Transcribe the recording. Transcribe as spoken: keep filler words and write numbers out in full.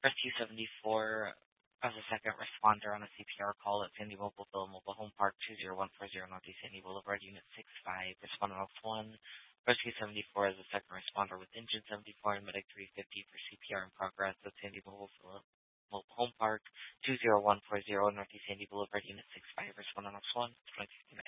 Rescue seventy-four as a second responder on a C P R call at Sandy Mobile Bill Mobile Home Park two zero one four zero Northeast Sandy Boulevard, Unit six five, respondent off one. Rescue seventy-four as a second responder with Engine seventy-four and Medic three fifty for C P R in progress at Sandy Mobile Mobile Home Park two zero one four zero Northeast Sandy Boulevard, Unit six five, respondent off one.